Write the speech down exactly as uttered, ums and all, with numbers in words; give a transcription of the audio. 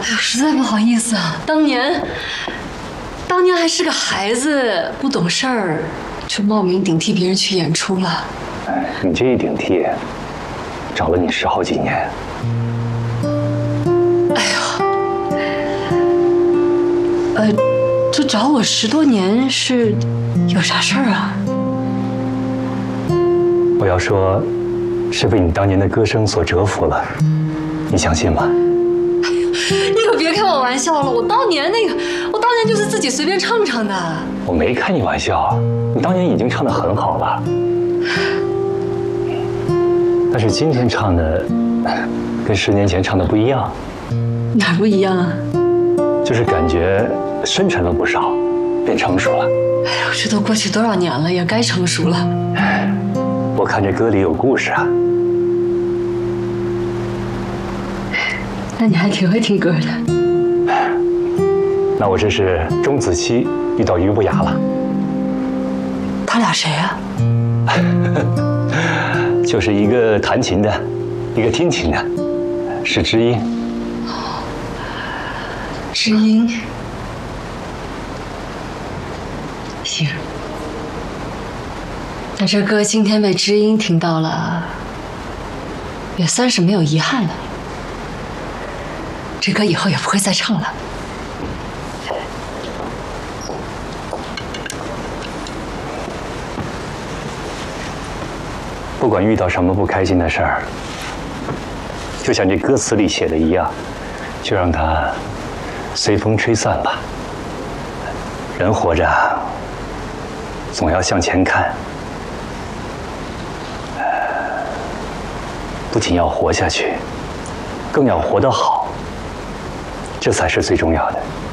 哎呦，实在不好意思啊，当年，当年还是个孩子，不懂事儿，就冒名顶替别人去演出了。 哎，你这一顶替，找了你十好几年。 哎呦，呃，这找我十多年是有啥事儿啊？ 我要说，是被你当年的歌声所折服了，你相信吗？ 你可别开我玩笑了，我当年那个，我当年就是自己随便唱唱的。 我没开你玩笑，你当年已经唱得很好了。但是今天唱的，跟十年前唱的不一样。 哪不一样啊？ 就是感觉深沉了不少，变成熟了。 哎呦，这都过去多少年了，也该成熟了。 我看这歌里有故事啊。 那你还挺会听歌的。 那我这是钟子期遇到俞不雅了。 他俩谁啊？ 就是一个弹琴的，一个听琴的，是知音。 知音。行。那这歌今天被知音听到了，也算是没有遗憾了。这歌以后也不会再唱了。 不管遇到什么不开心的事儿，就像这歌词里写的一样，就让它随风吹散吧。人活着，总要向前看，不仅要活下去，更要活得好，这才是最重要的。